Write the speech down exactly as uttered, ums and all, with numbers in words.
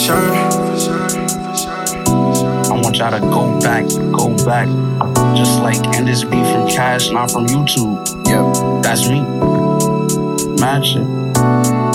sure. I want y'all to go back, go back. Just like end this beef from Cash, not from YouTube. Yep. That's me. Mad shit.